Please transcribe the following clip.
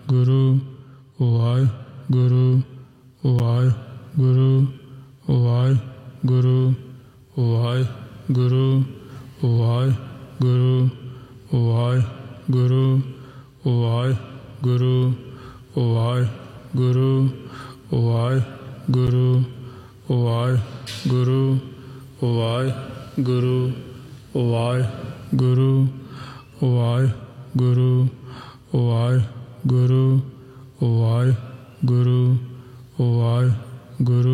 Waheguru Waheguru Waheguru Waheguru Waheguru Waheguru Waheguru Waheguru Waheguru Waheguru Waheguru Waheguru Waheguru Waheguru Waheguru Waheguru Waheguru